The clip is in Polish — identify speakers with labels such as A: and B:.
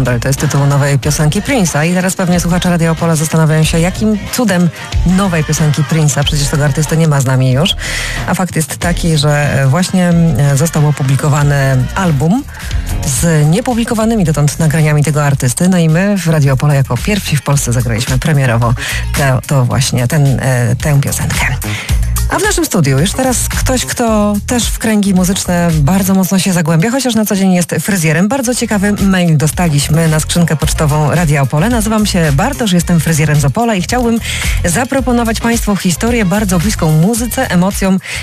A: Candle to jest tytuł nowej piosenki Prince'a i teraz pewnie słuchacze Radia Opole zastanawiają się, jakim cudem nowej piosenki Prince'a, przecież tego artysty nie ma z nami już, a fakt jest taki, że właśnie został opublikowany album z niepublikowanymi dotąd nagraniami tego artysty, no i my w Radio Opole jako pierwsi w Polsce zagraliśmy premierowo tę piosenkę. A w naszym studiu już teraz ktoś, kto też w kręgi muzyczne bardzo mocno się zagłębia, chociaż na co dzień jest fryzjerem. Bardzo ciekawy mail dostaliśmy na skrzynkę pocztową Radia Opole. Nazywam się Bartosz, jestem fryzjerem z Opola i chciałbym zaproponować Państwu historię bardzo bliską muzyce, emocjom